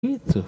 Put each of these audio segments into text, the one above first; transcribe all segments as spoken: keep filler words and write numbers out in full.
itu.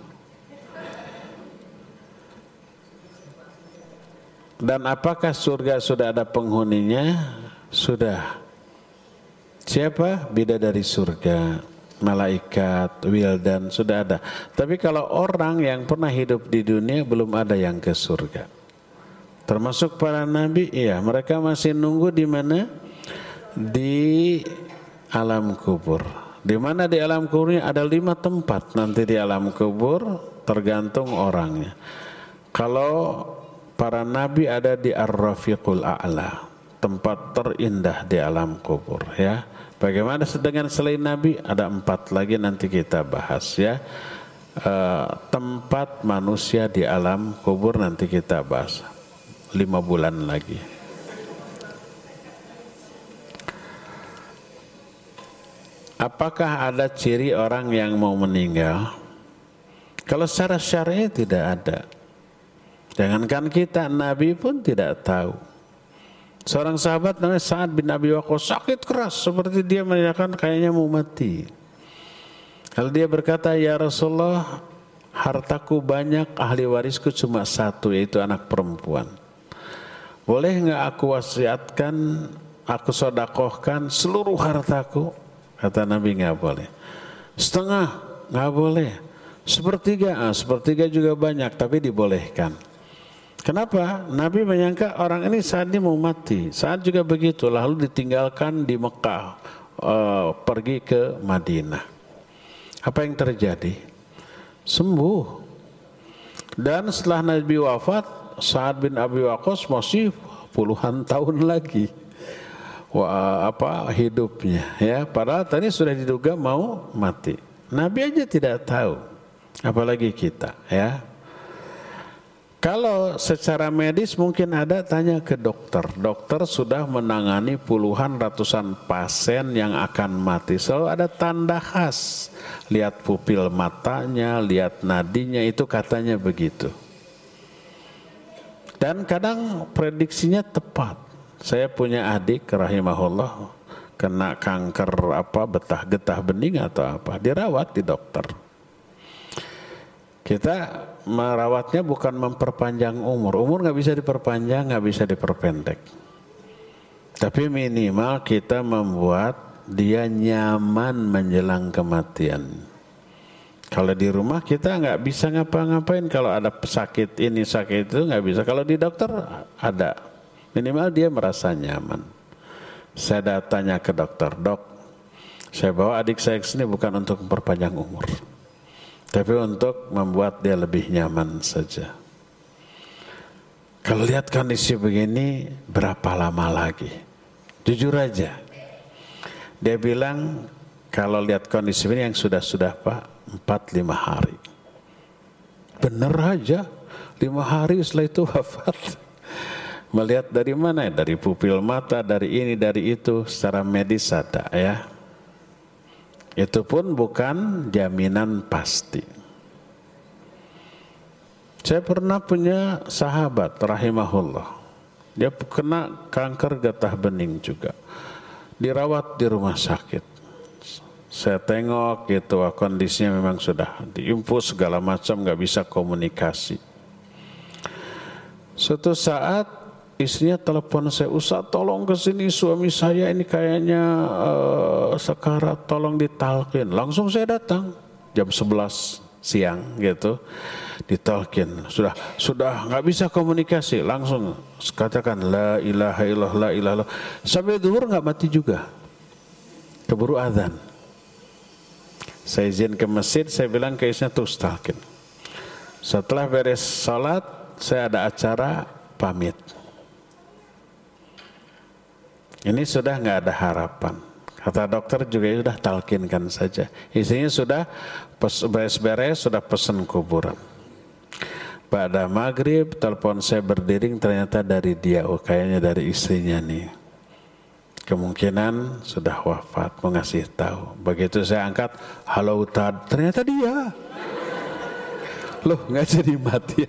Dan apakah surga sudah ada penghuninya? Sudah. Siapa? Bidadari surga, malaikat, wildan, sudah ada. Tapi kalau orang yang pernah hidup di dunia belum ada yang ke surga. Termasuk para nabi, iya, mereka masih nunggu di mana? Di alam kubur. Di mana di alam kuburnya? Ada lima tempat nanti di alam kubur, tergantung orangnya. Kalau para nabi ada di Ar-Rafiqul A'la, tempat terindah di alam kubur, ya. Bagaimana dengan selain nabi? Ada empat lagi nanti kita bahas, ya. E, tempat manusia di alam kubur nanti kita bahas. Lima bulan lagi. Apakah ada ciri orang yang mau meninggal? Kalau secara syar'i tidak ada. Jangankan kita, Nabi pun tidak tahu. Seorang sahabat namanya Sa'ad bin Abi Waqqas sakit keras seperti dia menanyakan kayaknya mau mati. Kalau dia berkata, ya Rasulullah, hartaku banyak, ahli warisku cuma satu, yaitu anak perempuan. Boleh enggak aku wasiatkan, aku sodakohkan seluruh hartaku? Kata Nabi, enggak boleh. Setengah, enggak boleh. Sepertiga, ah, sepertiga juga banyak, tapi dibolehkan. Kenapa? Nabi menyangka orang ini saat ini mau mati. Saat juga begitu, lalu ditinggalkan di Mekah, uh, pergi ke Madinah. Apa yang terjadi? Sembuh. Dan setelah Nabi wafat, Sa'ad bin Abi Waqqas masih puluhan tahun lagi. Wah, apa hidupnya, ya? Padahal tadi sudah diduga mau mati. Nabi aja tidak tahu, apalagi kita, ya. Kalau secara medis mungkin ada, tanya ke dokter. Dokter sudah menangani puluhan ratusan pasien yang akan mati. Selalu ada tanda khas. Lihat pupil matanya, lihat nadinya, itu katanya begitu. Dan kadang prediksinya tepat. Saya punya adik rahimahullah kena kanker apa betah getah bening atau apa, dirawat di dokter. Kita merawatnya bukan memperpanjang umur. Umur nggak bisa diperpanjang, nggak bisa diperpendek. Tapi minimal kita membuat dia nyaman menjelang kematian. Kalau di rumah kita nggak bisa ngapa-ngapain. Kalau ada sakit ini sakit itu nggak bisa. Kalau di dokter ada. Minimal dia merasa nyaman. Saya tanya ke dokter, dok, saya bawa adik saya ke sini bukan untuk memperpanjang umur, tapi untuk membuat dia lebih nyaman saja. Kalau lihat kondisi begini, berapa lama lagi? Jujur aja. Dia bilang, kalau lihat kondisi ini yang sudah-sudah Pak, empat lima hari. Bener aja, lima hari setelah itu wafat. Melihat dari mana? Dari pupil mata, dari ini, dari itu, secara medis ada, ya. Itu pun bukan jaminan pasti. Saya pernah punya sahabat rahimahullah. Dia kena kanker getah bening juga. Dirawat di rumah sakit. Saya tengok gitu, kondisinya memang sudah diinfus segala macam, nggak bisa komunikasi. Suatu saat istrinya telepon saya, Ustaz tolong ke sini, suami saya ini kayaknya uh, sekarat, tolong ditalkin. Langsung saya datang jam sebelas siang gitu, ditalkin. Sudah sudah nggak bisa komunikasi, langsung katakan la ilaha illallah, la ilaha illallah. Sampai zuhur nggak mati juga, keburu azan. Saya izin ke masjid, saya bilang ke istrinya terus talkin. Setelah beres salat, saya ada acara pamit. Ini sudah nggak ada harapan. Kata dokter juga sudah talkinkan saja. Istrinya sudah beres-beres, sudah pesan kuburan. Pada maghrib telepon saya berdering, ternyata dari dia, oh kayaknya dari istrinya nih. Kemungkinan sudah wafat, mau ngasih tahu. Begitu saya angkat, halo Ustaz, ternyata dia. Loh nggak jadi mati.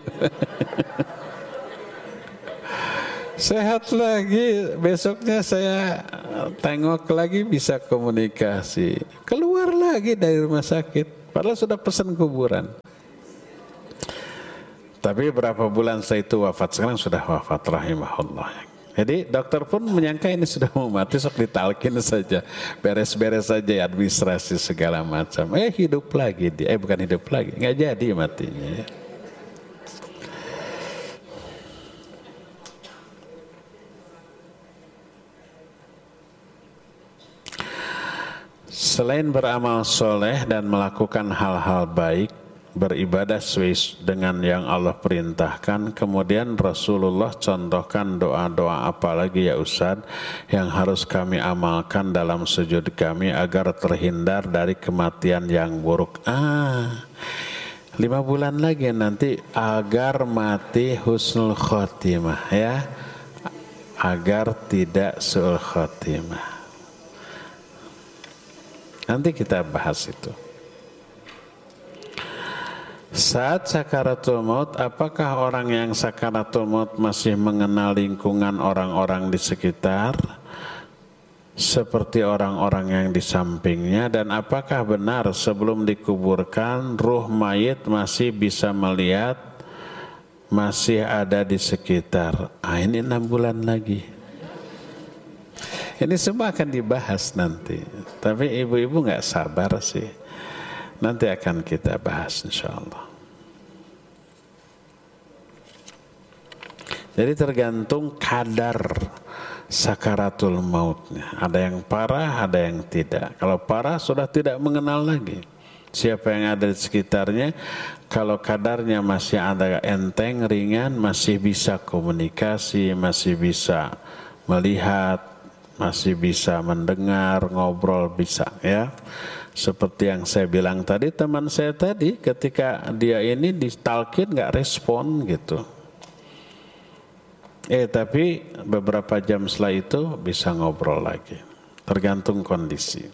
Sehat lagi, besoknya saya tengok lagi bisa komunikasi. Keluar lagi dari rumah sakit. Padahal sudah pesan kuburan. Tapi berapa bulan setelah itu wafat, sekarang sudah wafat rahimahullah. Jadi dokter pun menyangka ini sudah mau mati, sok ditalkin saja, beres-beres saja administrasi segala macam. Eh hidup lagi dia, eh bukan hidup lagi, nggak jadi matinya. Ya. Selain beramal soleh dan melakukan hal-hal baik, beribadah sesuai dengan yang Allah perintahkan, kemudian Rasulullah contohkan doa-doa apa lagi ya Ustaz yang harus kami amalkan dalam sujud kami agar terhindar dari kematian yang buruk. Ah, lima bulan lagi nanti agar mati husnul khotimah ya, agar tidak su'ul khotimah. Nanti kita bahas itu. Saat sakaratul maut, apakah orang yang sakaratul maut masih mengenal lingkungan orang-orang di sekitar seperti orang-orang yang di sampingnya, dan apakah benar sebelum dikuburkan ruh mayit masih bisa melihat, masih ada di sekitar? Ah, ini enam bulan lagi. Ini semua akan dibahas nanti. Tapi ibu-ibu nggak sabar sih. Nanti akan kita bahas insyaallah. Jadi tergantung kadar sakaratul mautnya. Ada yang parah, ada yang tidak. Kalau parah sudah tidak mengenal lagi siapa yang ada di sekitarnya. Kalau kadarnya masih ada enteng, ringan, masih bisa komunikasi, masih bisa melihat, masih bisa mendengar, ngobrol bisa ya. Seperti yang saya bilang tadi, teman saya tadi ketika dia ini ditalkin nggak respon gitu. Eh tapi beberapa jam setelah itu bisa ngobrol lagi. Tergantung kondisi.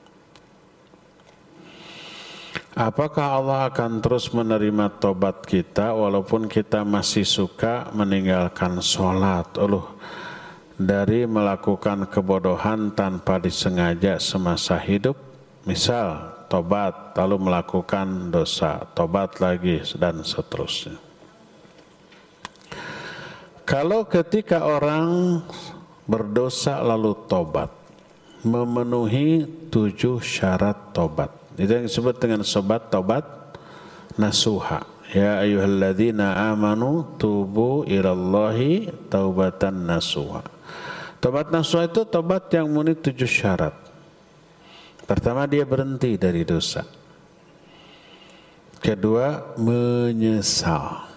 Apakah Allah akan terus menerima tobat kita walaupun kita masih suka meninggalkan sholat? Uluh, dari melakukan kebodohan tanpa disengaja semasa hidup. Misal tobat lalu melakukan dosa, tobat lagi dan seterusnya. Kalau ketika orang berdosa lalu tobat, memenuhi tujuh syarat tobat, itu yang disebut dengan sobat tobat nasuha. Ya ayyuhalladzina amanu tubu ilallahi taubatan nasuha. Tobat nasuha itu tobat yang memenuhi tujuh syarat. Pertama, dia berhenti dari dosa. Kedua, menyesal.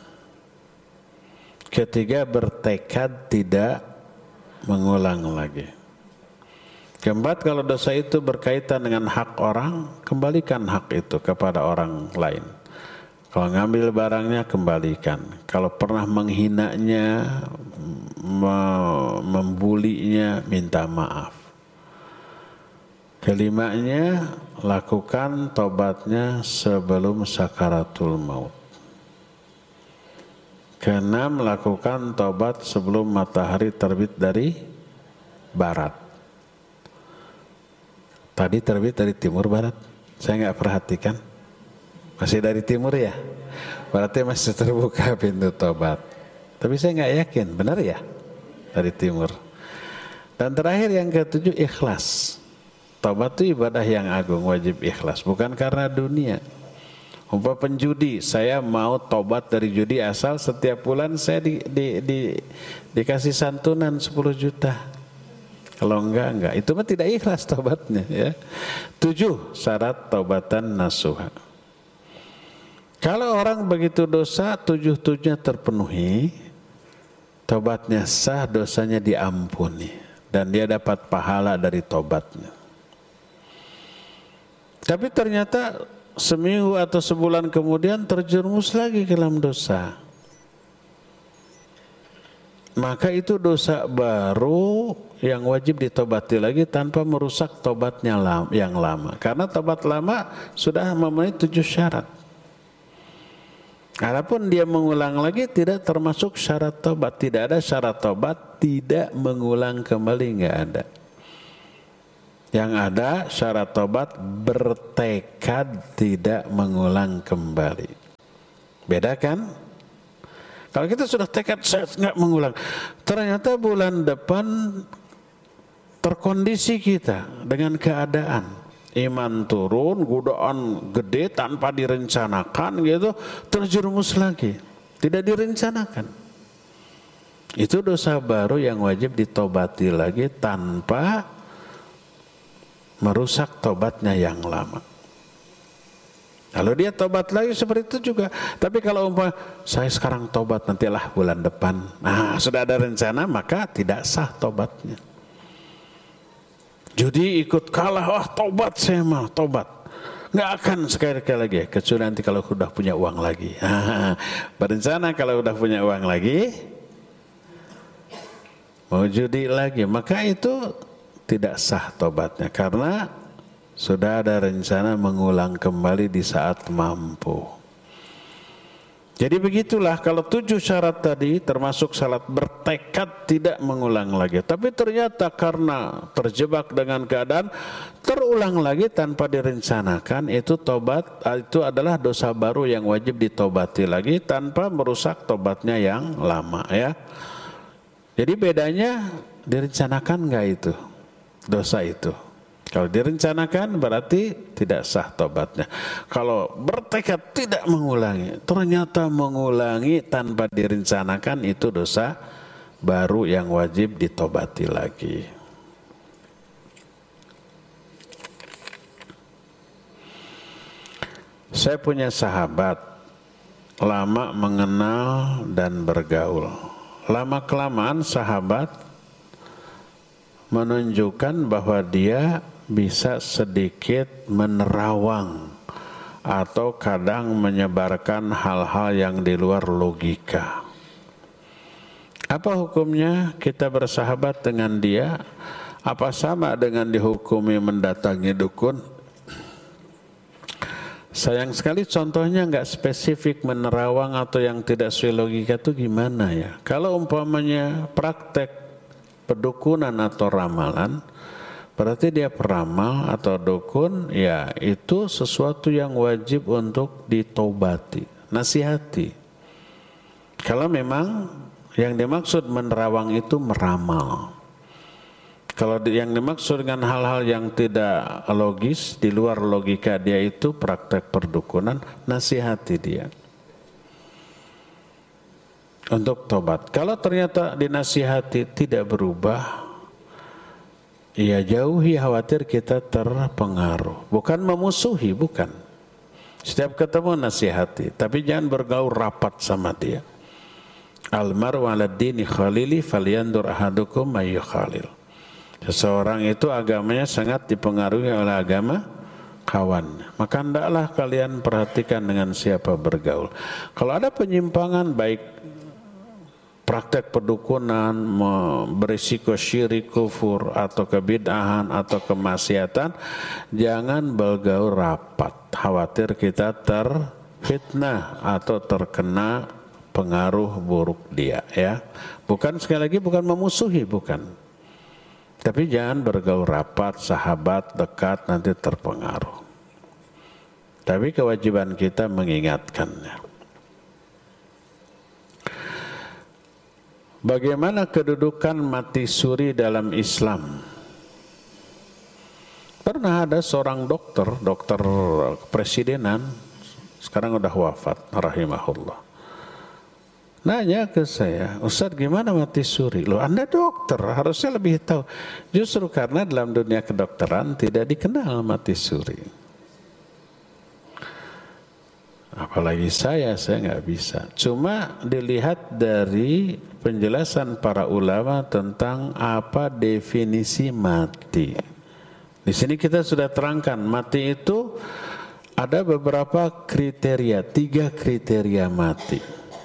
Ketiga, bertekad tidak mengulang lagi. Keempat, kalau dosa itu berkaitan dengan hak orang, kembalikan hak itu kepada orang lain. Kalau ngambil barangnya, kembalikan. Kalau pernah menghinanya, membulinya, minta maaf. Kelimanya, lakukan tobatnya sebelum sakaratul maut. Keenam, lakukan tobat sebelum matahari terbit dari barat. Tadi terbit dari timur barat, saya nggak perhatikan. Masih dari timur ya? Berarti masih terbuka pintu tobat. Tapi saya nggak yakin, benar ya? Dari timur. Dan terakhir yang ketujuh, ikhlas. Tobat itu ibadah yang agung, wajib ikhlas, bukan karena dunia. Umpama penjudi, saya mau tobat dari judi asal setiap bulan saya di, di, di, dikasih santunan sepuluh juta. Kalau enggak, enggak. Itu mah tidak ikhlas tobatnya ya. Tujuh syarat taubatan nasuha. Kalau orang begitu dosa, tujuh-tujuhnya terpenuhi, tobatnya sah, dosanya diampuni. Dan dia dapat pahala dari tobatnya. Tapi ternyata seminggu atau sebulan kemudian terjerumus lagi ke dalam dosa. Maka itu dosa baru yang wajib ditobati lagi tanpa merusak tobatnya yang lama. Karena tobat lama sudah memenuhi tujuh syarat. Adapun dia mengulang lagi tidak termasuk syarat tobat. Tidak ada syarat tobat tidak mengulang kembali, enggak ada. Yang ada syarat tobat bertekad tidak mengulang kembali. Beda kan? Kalau kita sudah tekad saya nggak mengulang, ternyata bulan depan terkondisi kita dengan keadaan iman turun, godaan gede tanpa direncanakan gitu, terjerumus lagi, tidak direncanakan. Itu dosa baru yang wajib ditobati lagi tanpa merusak tobatnya yang lama. Kalau dia tobat lagi seperti itu juga. Tapi kalau umpama saya sekarang tobat nantilah bulan depan, nah sudah ada rencana, maka tidak sah tobatnya. Judi ikut kalah, wah tobat saya mah tobat, nggak akan sekali-kali lagi, kecuali nanti kalau sudah punya uang lagi. Berencana kalau sudah punya uang lagi mau judi lagi, maka itu tidak sah tobatnya karena sudah ada rencana mengulang kembali di saat mampu. Jadi begitulah, kalau tujuh syarat tadi termasuk syarat bertekad tidak mengulang lagi. Tapi ternyata karena terjebak dengan keadaan terulang lagi tanpa direncanakan, itu tobat, itu adalah dosa baru yang wajib ditobati lagi tanpa merusak tobatnya yang lama ya. Jadi bedanya direncanakan enggak itu dosa itu. Kalau direncanakan berarti tidak sah tobatnya. Kalau bertekad tidak mengulangi, ternyata mengulangi tanpa direncanakan, itu dosa baru yang wajib ditobati lagi. Saya punya sahabat lama mengenal dan bergaul. Lama kelamaan sahabat menunjukkan bahwa dia bisa sedikit menerawang atau kadang menyebarkan hal-hal yang di luar logika. Apa hukumnya kita bersahabat dengan dia? Apa sama dengan dihukumi mendatangi dukun? Sayang sekali contohnya nggak spesifik menerawang atau yang tidak sesuai logika itu gimana ya? Kalau umpamanya praktek pedukunan atau ramalan, berarti dia peramal atau dukun, ya itu sesuatu yang wajib untuk ditobati, nasihati. Kalau memang yang dimaksud menerawang itu meramal. Kalau yang dimaksud dengan hal-hal yang tidak logis, di luar logika dia, itu praktek perdukunan, nasihati dia untuk tobat. Kalau ternyata dinasihati tidak berubah, ya jauhi, khawatir kita terpengaruh. Bukan memusuhi, bukan. Setiap ketemu nasihati, tapi jangan bergaul rapat sama dia. Almaru ala dini khalili falyandur ahadukum may yukhalil. Seseorang itu agamanya sangat dipengaruhi oleh agama kawan. Maka hendaklah kalian perhatikan dengan siapa bergaul. Kalau ada penyimpangan, baik praktek pedukunan, berisiko syirik, kufur, atau kebid'ahan, atau kemaksiatan, jangan bergaul rapat. Khawatir kita terfitnah atau terkena pengaruh buruk dia, ya. Bukan, sekali lagi, bukan memusuhi, bukan. Tapi jangan bergaul rapat, sahabat, dekat, nanti terpengaruh. Tapi kewajiban kita mengingatkannya. Bagaimana kedudukan mati suri dalam Islam? Pernah ada seorang dokter, dokter presidenan, sekarang udah wafat, rahimahullah. Nanya ke saya, Ustaz gimana mati suri? Loh, Anda dokter, harusnya lebih tahu. Justru karena dalam dunia kedokteran tidak dikenal mati suri. Apalagi saya, saya nggak bisa. Cuma dilihat dari penjelasan para ulama tentang apa definisi mati. Di sini kita sudah terangkan, mati itu ada beberapa kriteria, tiga kriteria mati.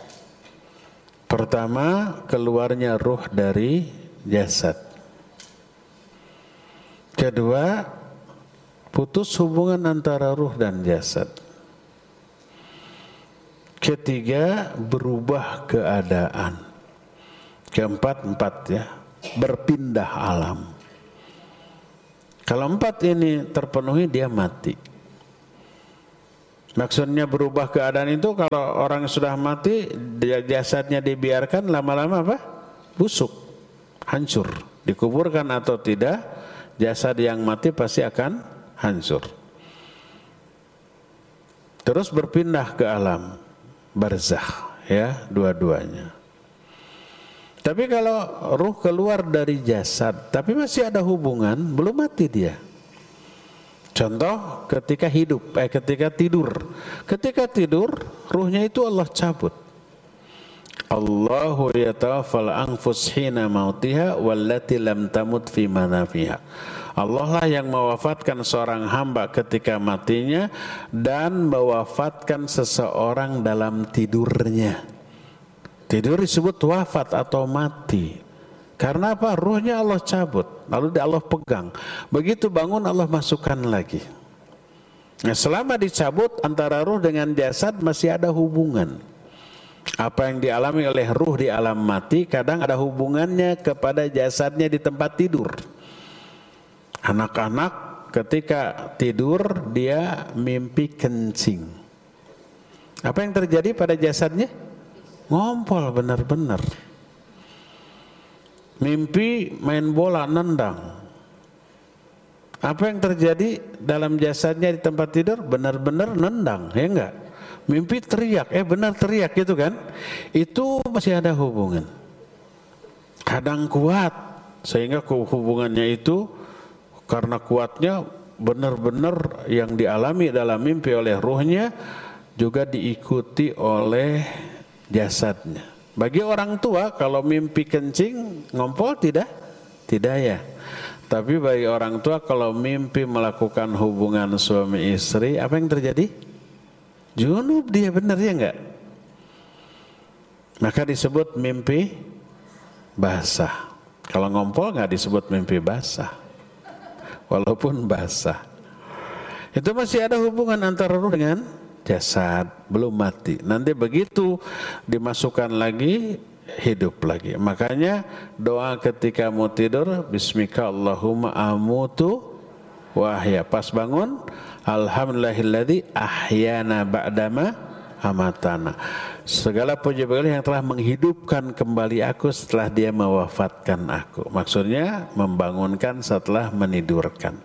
Pertama, keluarnya ruh dari jasad. Kedua, putus hubungan antara ruh dan jasad. Ketiga, berubah keadaan. Keempat, empat ya, berpindah alam. Kalau empat ini terpenuhi dia mati. Maksudnya berubah keadaan itu kalau orang sudah mati jasadnya dibiarkan lama-lama apa? Busuk, hancur. Dikuburkan atau tidak, jasad yang mati pasti akan hancur. Terus berpindah ke alam barzakh, ya, dua-duanya. Tapi kalau ruh keluar dari jasad, tapi masih ada hubungan, belum mati dia. Contoh ketika hidup, eh ketika tidur. Ketika tidur, ruhnya itu Allah cabut. Allahu yatawaffal anfus hina mautiha wallati lam tamut fi manafiha. Allah lah yang mewafatkan seorang hamba ketika matinya dan mewafatkan seseorang dalam tidurnya. Tidur disebut wafat atau mati. Karena apa? Ruhnya Allah cabut, lalu Allah pegang. Begitu bangun Allah masukkan lagi. Nah, selama dicabut antara ruh dengan jasad masih ada hubungan. Apa yang dialami oleh ruh di alam mati kadang ada hubungannya kepada jasadnya di tempat tidur. Anak-anak ketika tidur dia mimpi kencing. Apa yang terjadi pada jasadnya? Ngompol benar-benar. Mimpi main bola nendang. Apa yang terjadi dalam jasadnya di tempat tidur? Benar-benar nendang, ya enggak? Mimpi teriak, eh benar teriak gitu kan? Itu masih ada hubungan. Kadang kuat, sehingga hubungannya itu karena kuatnya benar-benar yang dialami dalam mimpi oleh ruhnya juga diikuti oleh jasadnya. Bagi orang tua kalau mimpi kencing ngompol tidak? Tidak ya. Tapi bagi orang tua kalau mimpi melakukan hubungan suami istri, apa yang terjadi? Junub dia, benar ya enggak? Maka disebut mimpi basah. Kalau ngompol enggak disebut mimpi basah. Walaupun basah. Itu masih ada hubungan antara ruh dengan jasad, belum mati. Nanti begitu dimasukkan lagi, hidup lagi. Makanya doa ketika mau tidur, bismika Allahumma amutu wa ahya. Pas bangun, alhamdulillahilladzi ahyana ba'dama amatana. Segala puji bagi yang telah menghidupkan kembali aku setelah dia mewafatkan aku. Maksudnya membangunkan setelah menidurkan.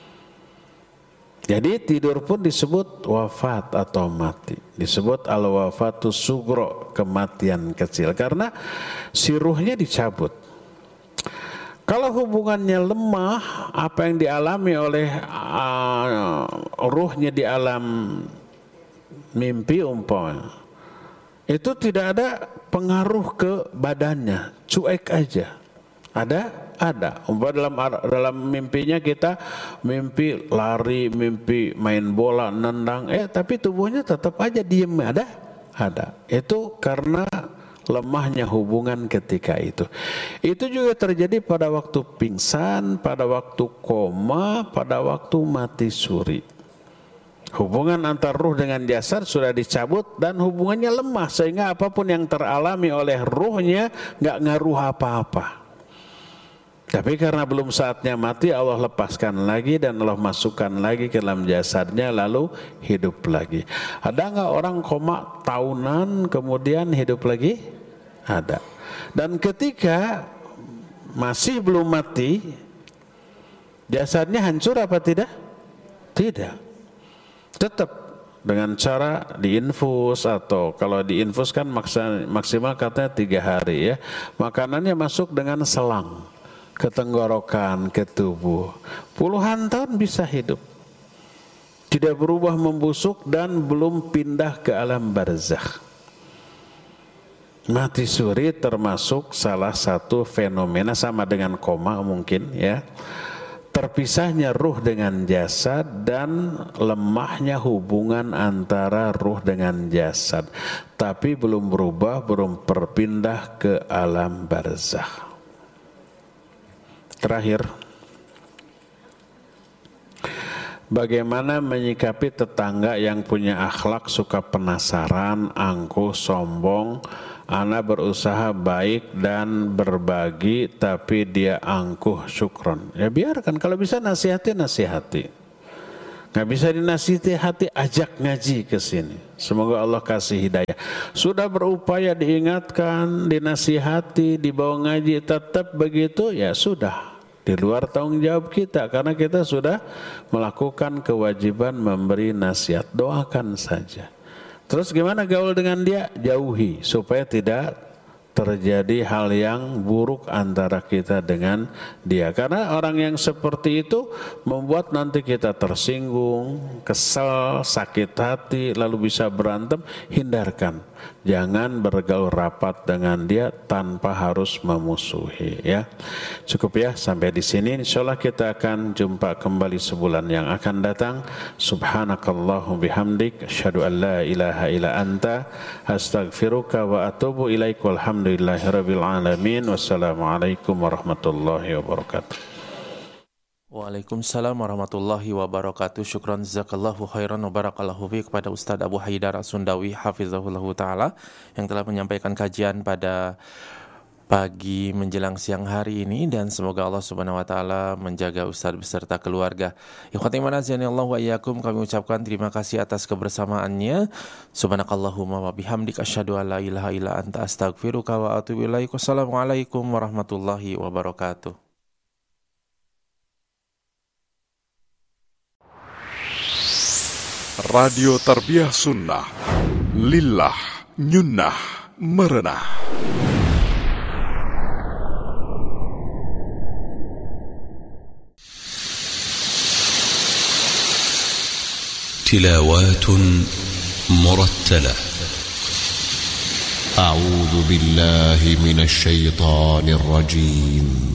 Jadi tidur pun disebut wafat atau mati. Disebut al-wafatu sugro, kematian kecil. Karena si ruhnya dicabut. Kalau hubungannya lemah, apa yang dialami oleh uh, ruhnya di alam mimpi umpamanya, itu tidak ada pengaruh ke badannya, cuek aja. Ada? Ada. Umpamanya dalam dalam mimpinya kita mimpi lari, mimpi main bola, nendang, eh tapi tubuhnya tetap aja diem. Ada? Ada. Itu karena lemahnya hubungan ketika itu. Itu juga terjadi pada waktu pingsan, pada waktu koma, pada waktu mati suri. Hubungan antar ruh dengan jasad sudah dicabut dan hubungannya lemah sehingga apapun yang teralami oleh ruhnya nggak ngaruh apa-apa. Tapi karena belum saatnya mati, Allah lepaskan lagi dan Allah masukkan lagi ke dalam jasadnya lalu hidup lagi. Ada nggak orang koma tahunan kemudian hidup lagi? Ada. Dan ketika masih belum mati, jasadnya hancur apa tidak? Tidak. Tetap dengan cara diinfus, atau kalau diinfus kan maksimal katanya tiga hari ya. Makanannya masuk dengan selang ke tenggorokan, ke tubuh. Puluhan tahun bisa hidup. Tidak berubah membusuk dan belum pindah ke alam barzakh. Mati suri termasuk salah satu fenomena sama dengan koma mungkin ya. Terpisahnya ruh dengan jasad dan lemahnya hubungan antara ruh dengan jasad. Tapi belum berubah, belum berpindah ke alam barzakh. Terakhir, bagaimana menyikapi tetangga yang punya akhlak suka penasaran, angkuh, sombong. Ana berusaha baik dan berbagi, tapi dia angkuh, syukron. Ya biarkan, kalau bisa nasihati, nasihati. Nggak bisa dinasihati hati, ajak ngaji ke sini. Semoga Allah kasih hidayah. Sudah berupaya diingatkan, dinasihati, dibawa ngaji, tetap begitu, ya sudah. Di luar tanggung jawab kita, karena kita sudah melakukan kewajiban memberi nasihat. Doakan saja. Terus gimana gaul dengan dia? Jauhi supaya tidak terjadi hal yang buruk antara kita dengan dia. Karena orang yang seperti itu membuat nanti kita tersinggung, kesal, sakit hati, lalu bisa berantem. Hindarkan. Jangan bergaul rapat dengan dia tanpa harus memusuhi, ya. Cukup ya sampai di sini. Insyaallah kita akan jumpa kembali sebulan yang akan datang. Subhanakallahumma bihamdik asyhadu an la ilaha illa anta astaghfiruka wa atubu ilaik. Walhamdulillahirabbil alamin. Wassalamualaikum warahmatullahi wabarakatuh. Waalaikumsalam warahmatullahi wabarakatuh. Syukran jazakallahu khairan wa barakallahu fiik kepada Ustaz Abu Haidar As-Sundawi hafizahullahu taala yang telah menyampaikan kajian pada pagi menjelang siang hari ini, dan semoga Allah Subhanahu wa taala menjaga Ustaz beserta keluarga. Ikhwati iman azanillahu wa iyyakum, kami ucapkan terima kasih atas kebersamaannya. Subhanakallahumma wa bihamdik asyhadu an la ilaha illa anta astaghfiruka wa atubu ilaik. Wassalamualaikum warahmatullahi wabarakatuh. Radio Tarbiyah Sunnah Lillah Nyunnah Merenah. تلاوات مرتلة. أعوذ بالله من الشيطان الرجيم.